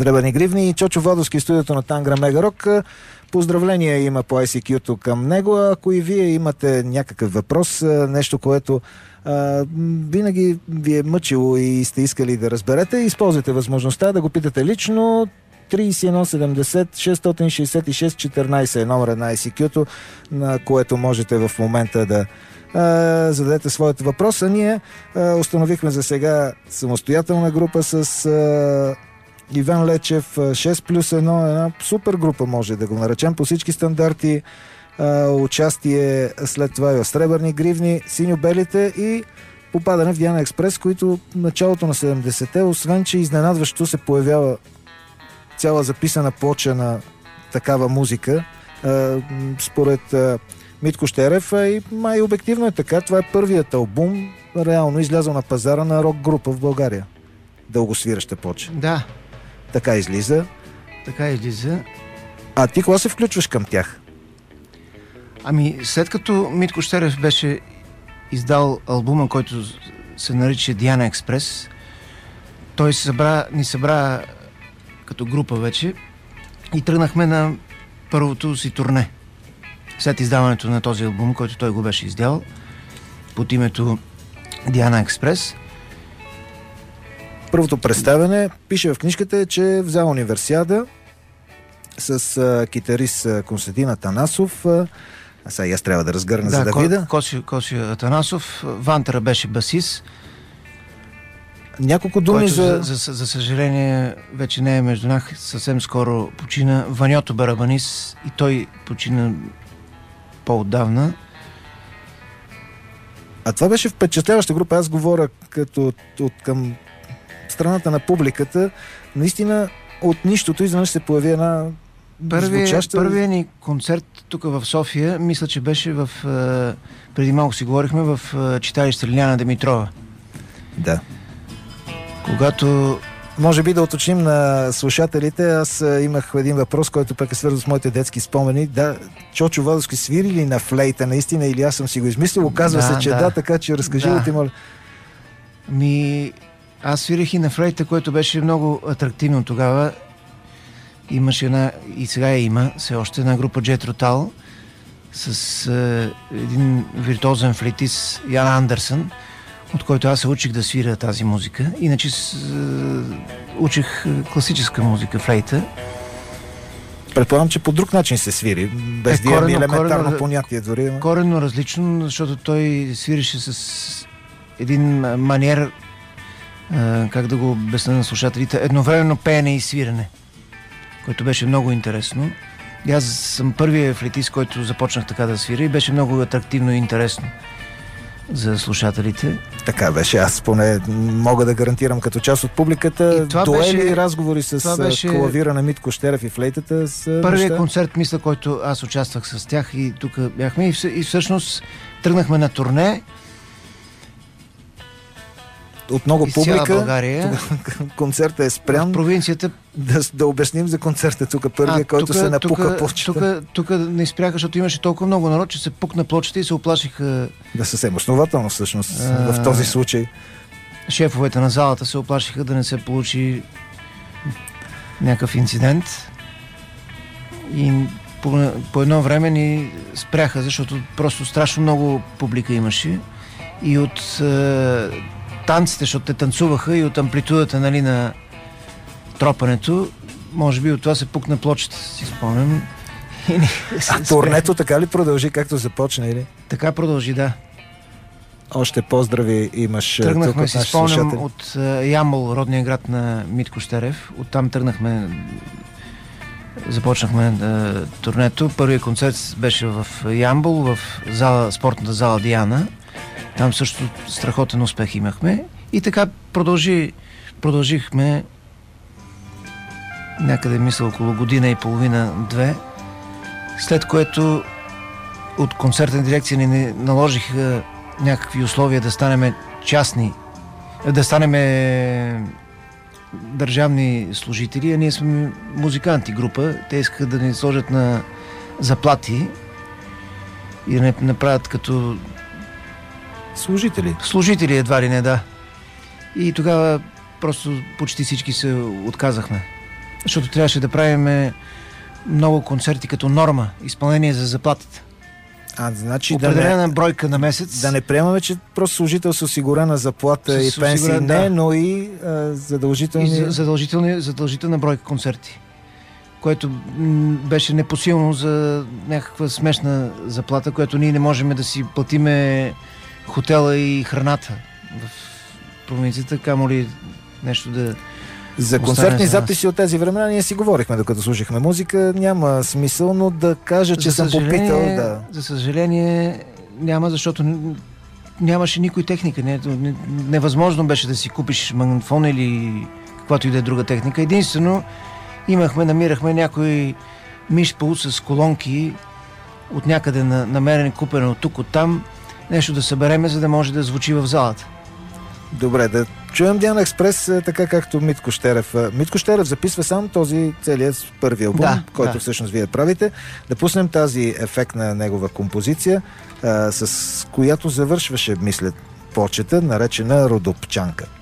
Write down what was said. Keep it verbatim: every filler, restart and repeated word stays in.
Сребърни гривни и Чочо Водовски, студиото на Тангра Мегарок. Поздравления има по Ай Си Кю-то към него. Ако и вие имате някакъв въпрос, нещо, което а, винаги ви е мъчило и сте искали да разберете, използвайте възможността да го питате лично. трийсет и едно седемдесет шестстотин шейсет и шест четиринайсет е номера на Ай Си Кю-то, на което можете в момента да а, зададете своят въпрос. А ние а, установихме за сега самостоятелна група с а, Иван Лечев, шест плюс едно, една супер група, може да го наречем, по всички стандарти. А, участие след това и в Сребърни гривни, Синьо-белите и попадане в Диана Експрес, които в началото на седемдесетте, освен че изненадващо се появява цяла записана плоча на такава музика, а, според а, Митко Щерев, а и май обективно е така. Това е първият албум, реално излязъл на пазара на рок група в България. Дългосвираща плоча. Да. Така излиза. Така излиза. А ти кога се включваш към тях? Ами, след като Митко Щерев беше издал албума, който се нарича Диана Експрес, той се събра, ни събра като група вече и тръгнахме на първото си турне. След издаването на този албум, който той го беше издял под името Диана Експрес. Първото представяне, пише в книжката, е, че е взял универсиада с а, китарист Константин Атанасов. А, а сега и аз трябва да разгърна, да, за да Ко, видя. Коси, Коси Атанасов. Вантера беше басист. Няколко думи за... За, за... За съжаление, вече не е между нас. Съвсем скоро почина. Ваньото барабанист, и той почина по-отдавна. А това беше впечатляваща група. Аз говоря като от, от към страната на публиката. Наистина от нищото изведнъж се появи една Първият звучаща... първия ни концерт тук в София, мисля, че беше в... Преди малко си говорихме в читалище Лиляна Димитрова. Да. Когато... Може би да уточним на слушателите, аз имах един въпрос, който пък е свързан с моите детски спомени. Да, Чочо Водовски свири ли на флейта наистина, или аз съм си го измислил? Оказва да, се, че да, да така че разкажи да. ли ти, моля. Ми... Аз свирих и на флейта, което беше много атрактивно тогава. Имаше една, и сега я има, все още една група Jet Rotal с е, един виртуозен флейтист Ян Андерсън, от който аз се учих да свиря тази музика. Иначе с, е, учих класическа музика, флейта. Предполагам, че по друг начин се свири, без е, да имаме коренно, елементарно коренно, понятие дори. Коренно различно, защото той свирише с един маниер, е, как да го обясня на слушателите, едновременно пеене и свирене, което беше много интересно. И аз съм първият флейтист, който започнах така да свиря, и беше много атрактивно и интересно за слушателите. Така беше, аз поне мога да гарантирам като част от публиката. Дуели и разговори с беше... клавира на Митко Щерев и флейтата. Първият неща. Концерт, мисля, който аз участвах с тях, и тук бяхме, и, и всъщност тръгнахме на турне от много из публика. Цяла България. Концертът е спрян. В провинцията. Да, да обясним за концерта тук, първия, а, който тука, се напука плочата. Тук, тук не спряха, защото имаше толкова много народ, че се пукна плочата и се оплашиха. Да, съвсем основателно всъщност а... в този случай. Шефовете на залата се оплашиха да не се получи някакъв инцидент. И по, по едно време ни спряха, защото просто страшно много публика имаше. И от е, танците, защото те танцуваха, и от амплитудата, нали, на тропането, може би от това се пукна плочата, си спомням. А турнето така ли продължи, както започна, или? Така продължи, да. Още поздрави имаш. Тръгнахме, си спомням, от Ямбол, родния град на Митко Щерев. Оттам тръгнахме, започнахме да, турнето. Първият концерт беше в Ямбол, в зала, спортната зала Диана. Там също страхотен успех имахме. И така продължи, продължихме някъде, мисля, около година и половина-две, след което от концертна дирекция ни наложиха някакви условия да станем частни, да станем държавни служители, а ние сме музиканти група. Те искаха да ни сложат на заплати и да не направят като служители. Служители едва ли не, да. И тогава просто почти всички се отказахме. Защото трябваше да правим много концерти като норма, изпълнение за заплатата. А, значи определена да не, бройка на месец. Да не приемаме, че просто служител с осигурена заплата с и пенсии осигурен, не, да. но и а, задължителни... И задължителни, задължителна бройка концерти, което м- беше непосилно за някаква смешна заплата, която ние не можем да си платиме хотела и храната в провинцията, камо ли нещо да... За концертни записи от тези времена ние си говорихме, докато слушахме музика. Няма смисъл, но да кажа, че за съм попитал... Да. За съжаление няма, защото нямаше никой техника. Не, не, невъзможно беше да си купиш магнитофон или каквато и да е друга техника. Единствено имахме, намирахме някой мишпул с колонки от някъде на, намерен, купен от тук, от там, нещо да събереме, за да може да звучи в залата. Добре, да чуем Диана Експрес, така както Митко Щерев. Митко Щерев записва сам този целият първи албум, да, който да. всъщност вие правите. Да пуснем тази ефектна негова композиция, а, с която завършваше, мисля, почета, наречена Родопчанка.